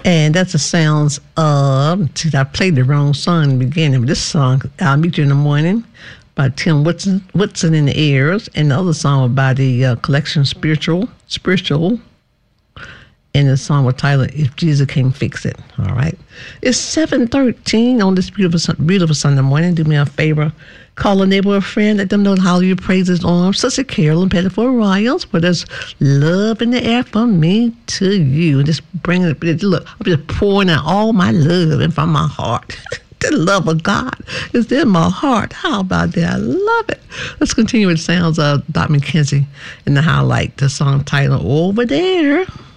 And that's the sounds of, see, I played the wrong song in the beginning. This song, I'll Meet You in the Morning, by Tim Whitson in the Airs. And the other song was by the collection Spiritual. And the song was titled, If Jesus Can Fix It. All right. It's 7:13 on this beautiful Sunday morning. Do me a favor. Call a neighbor or friend. Let them know how your praises on Sister Carolyn Pettiford Royals. Where there's love in the air from me to you. Just bring it. Look, I'm just pouring out all my love in from my heart. The love of God is in my heart. How about that? I love it. Let's continue with sounds of Doc McKenzie and the highlight, the song titled Over There.